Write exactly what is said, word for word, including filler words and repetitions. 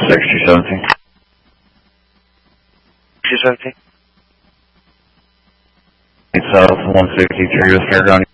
six two seventeen. two seventeen. South one sixty-three with Fairground.